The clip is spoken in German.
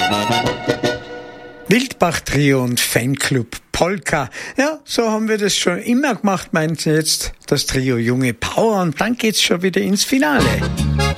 Wildbach-Trio und Fanclub Polka. Ja, so haben wir das schon immer gemacht, meint jetzt das Trio Junge Power. Und dann geht's schon wieder ins Finale.